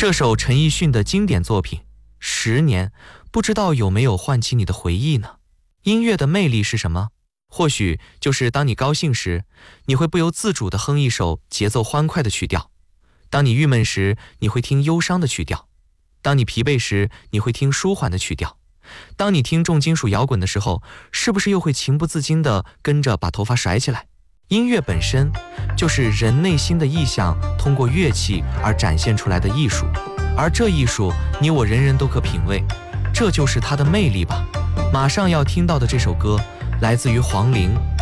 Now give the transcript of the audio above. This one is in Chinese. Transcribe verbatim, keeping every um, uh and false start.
这首陈奕迅的经典作品《十年》，不知道有没有唤起你的回忆呢？音乐的魅力是什么？或许就是当你高兴时，你会不由自主地哼一首节奏欢快的曲调；当你郁闷时，你会听忧伤的曲调；当你疲惫时，你会听舒缓的曲调；当你听重金属摇滚的时候，是不是又会情不自禁地跟着把头发甩起来？音乐本身就是人内心的意象通过乐器而展现出来的艺术，而这艺术你我人人都可品味，这就是它的魅力吧。马上要听到的这首歌来自于黄龄，